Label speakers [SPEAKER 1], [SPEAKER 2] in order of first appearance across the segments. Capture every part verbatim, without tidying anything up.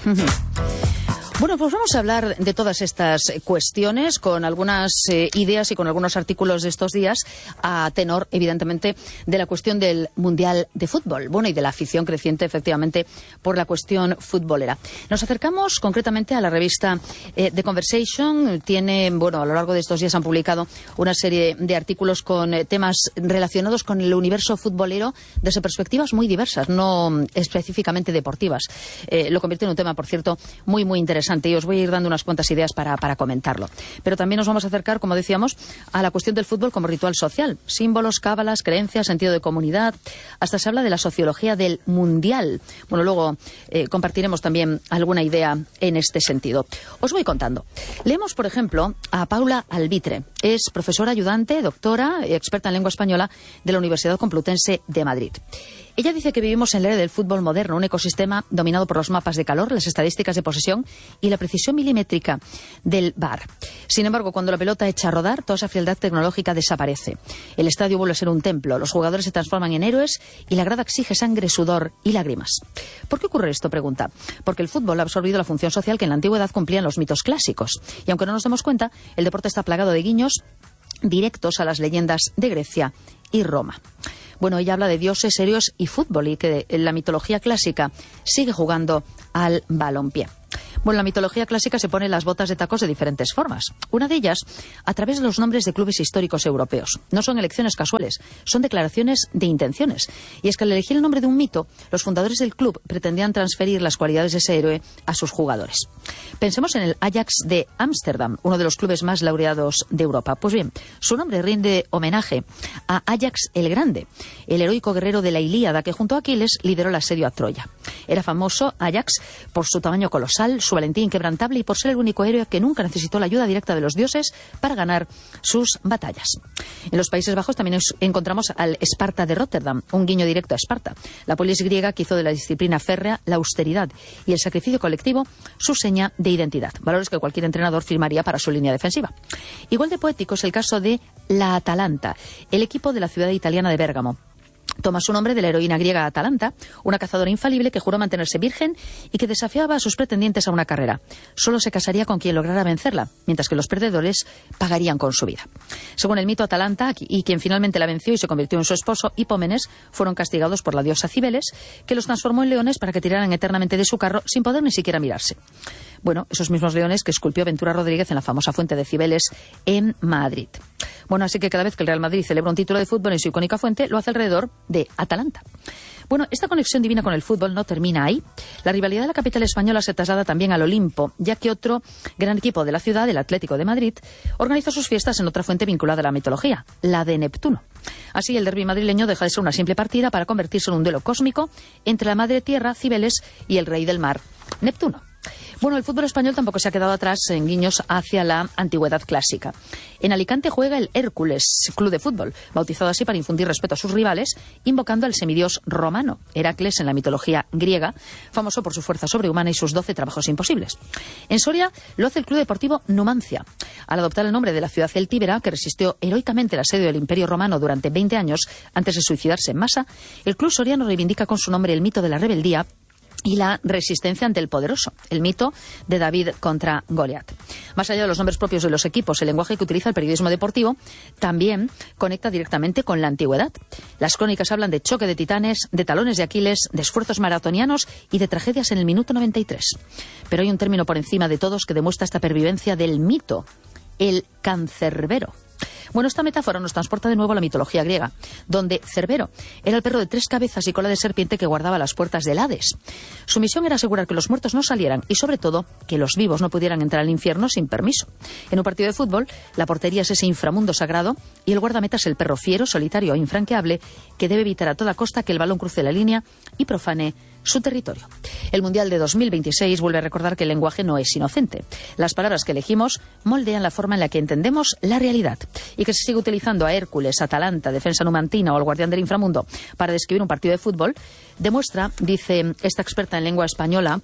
[SPEAKER 1] Bueno, pues vamos a hablar de todas estas cuestiones con algunas eh, ideas y con algunos artículos de estos días a tenor, evidentemente, de la cuestión del Mundial de Fútbol. Bueno, y de la afición creciente, efectivamente, por la cuestión futbolera. Nos acercamos concretamente a la revista eh, The Conversation. Tiene, bueno, a lo largo de estos días han publicado una serie de artículos con eh, temas relacionados con el universo futbolero desde perspectivas muy diversas, no específicamente deportivas. Eh, lo convierte en un tema, por cierto, muy, muy interesante. Y os voy a ir dando unas cuantas ideas para, para comentarlo. Pero también nos vamos a acercar, como decíamos, a la cuestión del fútbol como ritual social. Símbolos, cábalas, creencias, sentido de comunidad. Hasta se habla de la sociología del mundial. Bueno, luego eh, compartiremos también alguna idea en este sentido. Os voy contando. Leemos, por ejemplo, a Paula Albitre. Es profesora ayudante, doctora, experta en lengua española de la Universidad Complutense de Madrid. Ella dice que vivimos en la era del fútbol moderno, un ecosistema dominado por los mapas de calor, las estadísticas de posesión y la precisión milimétrica del V A R. Sin embargo, cuando la pelota echa a rodar, toda esa frialdad tecnológica desaparece. El estadio vuelve a ser un templo, los jugadores se transforman en héroes y la grada exige sangre, sudor y lágrimas. ¿Por qué ocurre esto? Pregunta. Porque el fútbol ha absorbido la función social que en la antigüedad cumplían los mitos clásicos. Y aunque no nos demos cuenta, el deporte está plagado de guiños directos a las leyendas de Grecia y Roma. Bueno, ella habla de dioses, héroes y fútbol y que en la mitología clásica sigue jugando al balompié. Bueno, en la mitología clásica se ponen las botas de tacos de diferentes formas. Una de ellas, a través de los nombres de clubes históricos europeos. No son elecciones casuales, son declaraciones de intenciones. Y es que al elegir el nombre de un mito, los fundadores del club pretendían transferir las cualidades de ese héroe a sus jugadores. Pensemos en el Ajax de Ámsterdam, uno de los clubes más laureados de Europa. Pues bien, su nombre rinde homenaje a Ajax el Grande, el heroico guerrero de la Ilíada que junto a Aquiles lideró el asedio a Troya. Era famoso Ajax por su tamaño colosal, su valentía inquebrantable y por ser el único héroe que nunca necesitó la ayuda directa de los dioses para ganar sus batallas. En los Países Bajos también encontramos al Esparta de Rotterdam, un guiño directo a Esparta, la polis griega que hizo de la disciplina férrea la austeridad y el sacrificio colectivo su seña de identidad, valores que cualquier entrenador firmaría para su línea defensiva. Igual de poético es el caso de la Atalanta, el equipo de la ciudad italiana de Bérgamo. Toma su nombre de la heroína griega Atalanta, una cazadora infalible que juró mantenerse virgen y que desafiaba a sus pretendientes a una carrera. Solo se casaría con quien lograra vencerla, mientras que los perdedores pagarían con su vida. Según el mito, Atalanta y quien finalmente la venció y se convirtió en su esposo, Hipómenes, fueron castigados por la diosa Cibeles, que los transformó en leones para que tiraran eternamente de su carro sin poder ni siquiera mirarse. Bueno, esos mismos leones que esculpió Ventura Rodríguez en la famosa fuente de Cibeles en Madrid. Bueno, así que cada vez que el Real Madrid celebra un título de fútbol en su icónica fuente, lo hace alrededor de Atalanta. Bueno, esta conexión divina con el fútbol no termina ahí. La rivalidad de la capital española se traslada también al Olimpo, ya que otro gran equipo de la ciudad, el Atlético de Madrid, organiza sus fiestas en otra fuente vinculada a la mitología, la de Neptuno. Así, el derbi madrileño deja de ser una simple partida para convertirse en un duelo cósmico entre la madre tierra, Cibeles, y el rey del mar, Neptuno. Bueno, el fútbol español tampoco se ha quedado atrás en guiños hacia la antigüedad clásica. En Alicante juega el Hércules, club de fútbol, bautizado así para infundir respeto a sus rivales, invocando al semidios romano, Heracles en la mitología griega, famoso por su fuerza sobrehumana y sus doce trabajos imposibles. En Soria lo hace el Club Deportivo Numancia. Al adoptar el nombre de la ciudad celtíbera, que resistió heroicamente el asedio del Imperio Romano durante veinte años antes de suicidarse en masa, el club soriano reivindica con su nombre el mito de la rebeldía y la resistencia ante el poderoso, el mito de David contra Goliat. Más allá de los nombres propios de los equipos, el lenguaje que utiliza el periodismo deportivo también conecta directamente con la antigüedad. Las crónicas hablan de choque de titanes, de talones de Aquiles, de esfuerzos maratonianos y de tragedias en el minuto noventa y tres. Pero hay un término por encima de todos que demuestra esta pervivencia del mito, el cancerbero. Bueno, esta metáfora nos transporta de nuevo a la mitología griega, donde Cerbero era el perro de tres cabezas y cola de serpiente que guardaba las puertas del Hades. Su misión era asegurar que los muertos no salieran y, sobre todo, que los vivos no pudieran entrar al infierno sin permiso. En un partido de fútbol, la portería es ese inframundo sagrado y el guardameta es el perro fiero, solitario e infranqueable que debe evitar a toda costa que el balón cruce la línea y profane su territorio. El Mundial de dos mil veintiséis vuelve a recordar que el lenguaje no es inocente. Las palabras que elegimos moldean la forma en la que entendemos la realidad. Y que se sigue utilizando a Hércules, Atalanta, defensa numantina o al guardián del inframundo para describir un partido de fútbol, demuestra, dice esta experta en lengua española,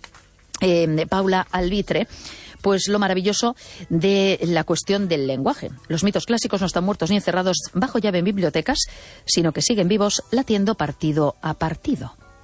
[SPEAKER 1] eh, Paula Albitre, pues lo maravilloso de la cuestión del lenguaje. Los mitos clásicos no están muertos ni encerrados bajo llave en bibliotecas, sino que siguen vivos latiendo partido a partido.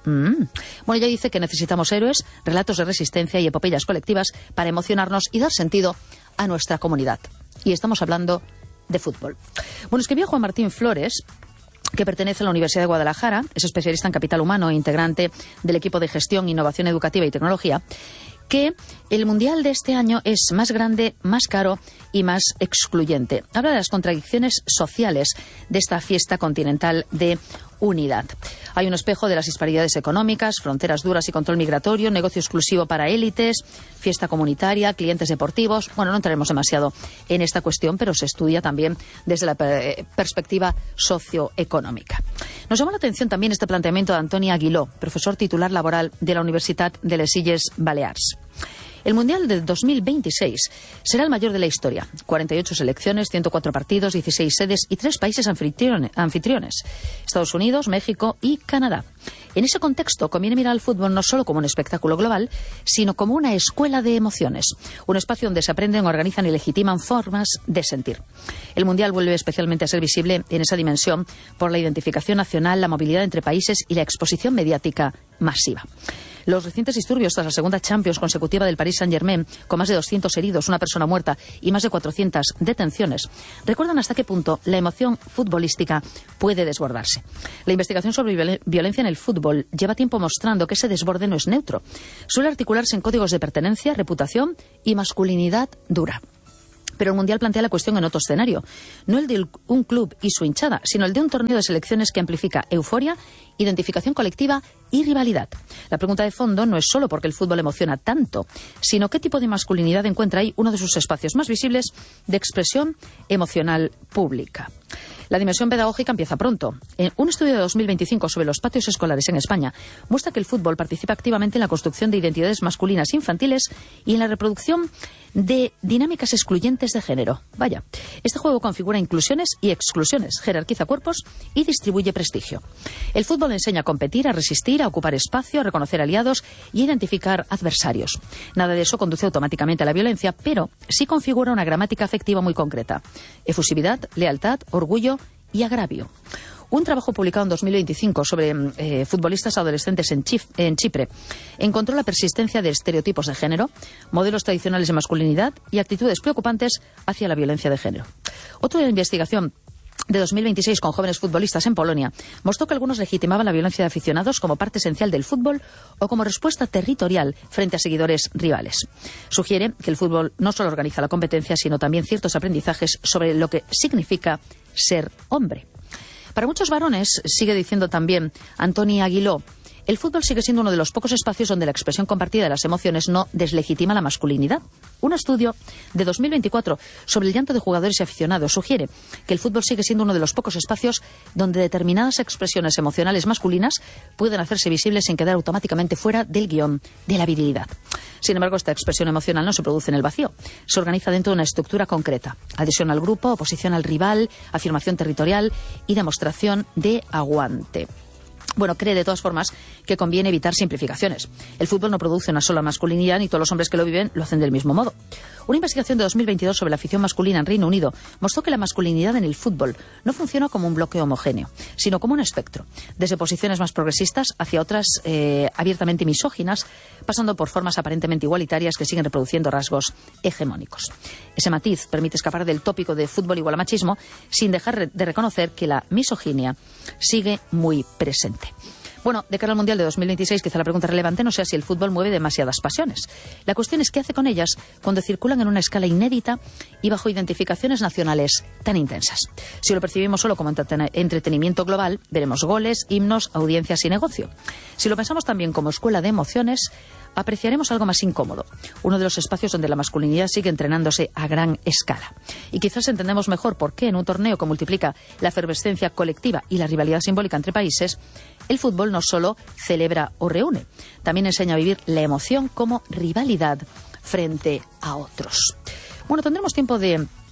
[SPEAKER 1] Mm. Bueno, ella dice que necesitamos héroes, relatos de resistencia y epopeyas colectivas para emocionarnos y dar sentido a nuestra comunidad. Y estamos hablando de fútbol. Bueno, escribió Juan Martín Flores, que pertenece a la Universidad de Guadalajara, es especialista en capital humano e integrante del equipo de gestión, innovación educativa y tecnología, que el Mundial de este año es más grande, más caro y más excluyente. Habla de las contradicciones sociales de esta fiesta continental de unidad. Hay un espejo de las disparidades económicas, fronteras duras y control migratorio, negocio exclusivo para élites, fiesta comunitaria, clientes deportivos. Bueno, no entraremos demasiado en esta cuestión, pero se estudia también desde la per- perspectiva socioeconómica. Nos llamó la atención también este planteamiento de Antoni Aguiló, profesor titular laboral de la Universitat de les Illes Balears. El Mundial de dos mil veintiséis será el mayor de la historia. cuarenta y ocho selecciones, ciento cuatro partidos, dieciséis sedes y tres países anfitriones. Estados Unidos, México y Canadá. En ese contexto conviene mirar al fútbol no solo como un espectáculo global, sino como una escuela de emociones. Un espacio donde se aprenden, organizan y legitiman formas de sentir. El Mundial vuelve especialmente a ser visible en esa dimensión por la identificación nacional, la movilidad entre países y la exposición mediática masiva. Los recientes disturbios tras la segunda Champions consecutiva del Paris Saint-Germain, con más de doscientos heridos, una persona muerta y más de cuatrocientas detenciones, recuerdan hasta qué punto la emoción futbolística puede desbordarse. La investigación sobre violencia en el fútbol lleva tiempo mostrando que ese desborde no es neutro. Suele articularse en códigos de pertenencia, reputación y masculinidad dura. Pero el Mundial plantea la cuestión en otro escenario. No el de un club y su hinchada, sino el de un torneo de selecciones que amplifica euforia, identificación colectiva y rivalidad. La pregunta de fondo no es solo por qué el fútbol emociona tanto, sino qué tipo de masculinidad encuentra ahí uno de sus espacios más visibles de expresión emocional pública. La dimensión pedagógica empieza pronto. En un estudio de dos mil veinticinco sobre los patios escolares en España muestra que el fútbol participa activamente en la construcción de identidades masculinas infantiles y en la reproducción de dinámicas excluyentes de género. Vaya, este juego configura inclusiones y exclusiones, jerarquiza cuerpos y distribuye prestigio. El fútbol enseña a competir, a resistir, a ocupar espacio, a reconocer aliados y a identificar adversarios. Nada de eso conduce automáticamente a la violencia, pero sí configura una gramática afectiva muy concreta. Efusividad, lealtad, orgullo y agravio. Un trabajo publicado en dos mil veinticinco sobre eh, futbolistas adolescentes en, Chif- en Chipre encontró la persistencia de estereotipos de género, modelos tradicionales de masculinidad y actitudes preocupantes hacia la violencia de género. Otra investigación de dos mil veintiséis con jóvenes futbolistas en Polonia mostró que algunos legitimaban la violencia de aficionados como parte esencial del fútbol o como respuesta territorial frente a seguidores rivales. Sugiere que el fútbol no solo organiza la competencia, sino también ciertos aprendizajes sobre lo que significa ser hombre. Para muchos varones, sigue diciendo también Antoni Aguiló, el fútbol sigue siendo uno de los pocos espacios donde la expresión compartida de las emociones no deslegitima la masculinidad. Un estudio de dos mil veinticuatro sobre el llanto de jugadores y aficionados sugiere que el fútbol sigue siendo uno de los pocos espacios donde determinadas expresiones emocionales masculinas pueden hacerse visibles sin quedar automáticamente fuera del guión de la virilidad. Sin embargo, esta expresión emocional no se produce en el vacío. Se organiza dentro de una estructura concreta. Adhesión al grupo, oposición al rival, afirmación territorial y demostración de aguante. Bueno, cree de todas formas que conviene evitar simplificaciones. El fútbol no produce una sola masculinidad y todos los hombres que lo viven lo hacen del mismo modo. Una investigación de dos mil veintidós sobre la afición masculina en Reino Unido mostró que la masculinidad en el fútbol no funciona como un bloque homogéneo, sino como un espectro, desde posiciones más progresistas hacia otras eh, abiertamente misóginas, pasando por formas aparentemente igualitarias que siguen reproduciendo rasgos hegemónicos. Ese matiz permite escapar del tópico de fútbol igual a machismo sin dejar de reconocer que la misoginia sigue muy presente. Bueno, de cara al Mundial de dos mil veintiséis, quizá la pregunta relevante no sea si el fútbol mueve demasiadas pasiones. La cuestión es qué hace con ellas cuando circulan en una escala inédita y bajo identificaciones nacionales tan intensas. Si lo percibimos solo como entretenimiento global, veremos goles, himnos, audiencias y negocio. Si lo pensamos también como escuela de emociones, apreciaremos algo más incómodo, uno de los espacios donde la masculinidad sigue entrenándose a gran escala. Y quizás entendemos mejor por qué en un torneo que multiplica la efervescencia colectiva y la rivalidad simbólica entre países, el fútbol no solo celebra o reúne, también enseña a vivir la emoción como rivalidad frente a otros. Bueno, tendremos tiempo de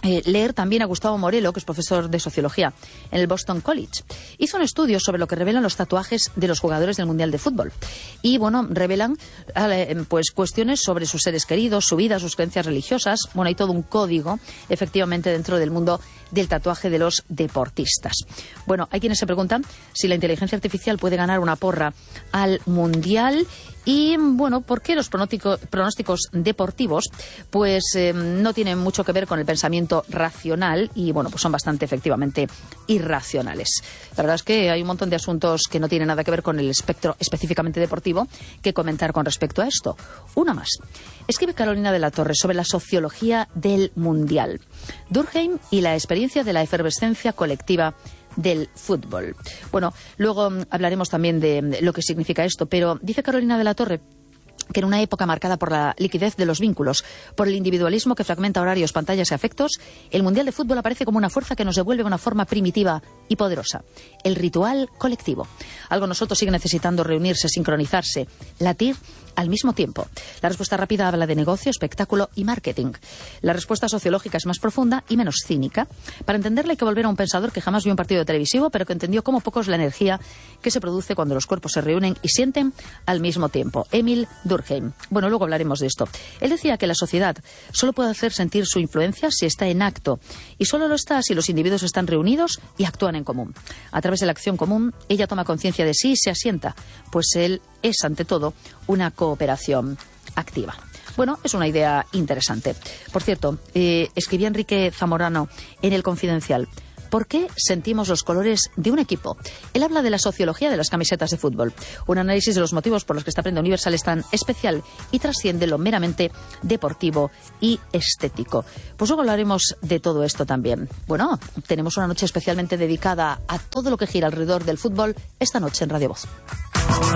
[SPEAKER 1] Eh, leer también a Gustavo Morello, que es profesor de Sociología en el Boston College. Hizo un estudio sobre lo que revelan los tatuajes de los jugadores del Mundial de Fútbol. Y, bueno, revelan eh, pues cuestiones sobre sus seres queridos, su vida, sus creencias religiosas. Bueno, hay todo un código, efectivamente, dentro del mundo del tatuaje de los deportistas. Bueno, hay quienes se preguntan si la inteligencia artificial puede ganar una porra al Mundial. Y, bueno, ¿por qué los pronósticos deportivos pues eh, no tienen mucho que ver con el pensamiento racional y, bueno, pues son bastante efectivamente irracionales? La verdad es que hay un montón de asuntos que no tienen nada que ver con el espectro específicamente deportivo que comentar con respecto a esto. Una más. Escribe Carolina de la Torre sobre la sociología del Mundial. Durkheim y la experiencia de la efervescencia colectiva del fútbol. Bueno, luego hablaremos también de lo que significa esto, pero dice Carolina de la Torre que en una época marcada por la liquidez de los vínculos, por el individualismo que fragmenta horarios, pantallas y afectos, el Mundial de Fútbol aparece como una fuerza que nos devuelve una forma primitiva y poderosa. El ritual colectivo. Algo nosotros sigue necesitando reunirse, sincronizarse, latir al mismo tiempo. La respuesta rápida habla de negocio, espectáculo y marketing. La respuesta sociológica es más profunda y menos cínica. Para entenderla hay que volver a un pensador que jamás vio un partido televisivo, pero que entendió cómo poco es la energía que se produce cuando los cuerpos se reúnen y sienten al mismo tiempo. Emil Durkheim. Bueno, luego hablaremos de esto. Él decía que la sociedad solo puede hacer sentir su influencia si está en acto, y solo lo está si los individuos están reunidos y actúan en común. A través de la acción común, ella toma conciencia de sí y se asienta, pues él es, ante todo, una cooperación activa. Bueno, es una idea interesante. Por cierto, eh, escribía Enrique Zamorano en El Confidencial: ¿por qué sentimos los colores de un equipo? Él habla de la sociología de las camisetas de fútbol, un análisis de los motivos por los que esta prenda universal es tan especial y trasciende lo meramente deportivo y estético. Pues luego hablaremos de todo esto también. Bueno, tenemos una noche especialmente dedicada a todo lo que gira alrededor del fútbol esta noche en Radio Voz.